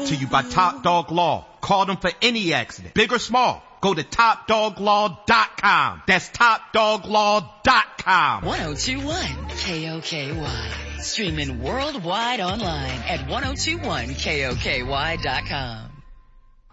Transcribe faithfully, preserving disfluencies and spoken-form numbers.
to you by Top Dog Law. Call them for any accident, big or small. Go to top dog law dot com. That's top dog law dot com. ten twenty-one K O K Y. Streaming worldwide online at ten twenty-one K O K Y dot com.